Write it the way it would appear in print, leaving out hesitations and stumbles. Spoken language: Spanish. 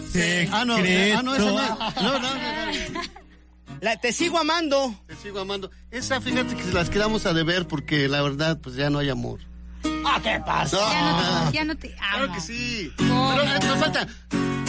No, esa no. No. Te sigo amando. Te sigo amando. Esa, fíjate que se las quedamos a deber porque la verdad, pues ya no hay amor. ¿Qué pasa? No. Ya no te amo. Claro que sí. ¿Cómo? Pero nos falta